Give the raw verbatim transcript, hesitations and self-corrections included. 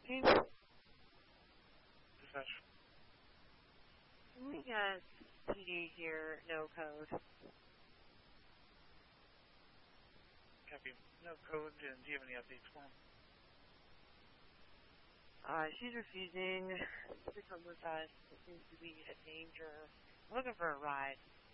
Team, Dispatch. we got P D here, no code. Copy. No code, and do you have any updates for him? Uh, she's refusing to come with us. It seems to be a danger. I'm looking for a ride.